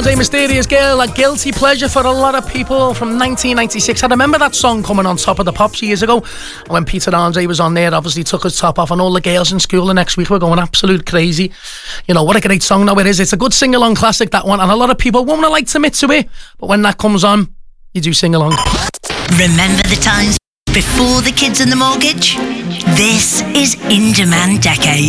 Andre, Mysterious Girl, a guilty pleasure for a lot of people from 1996. I remember that song coming on Top of the Pops years ago. When Peter Andre was on there, obviously took his top off, and all the girls in school the next week were going absolute crazy. You know, what a great song now it is. It's a good sing-along classic, that one, and a lot of people won't like to admit to it, but when that comes on, you do sing along. Remember the times before the kids and the mortgage? This is In Demand Decade.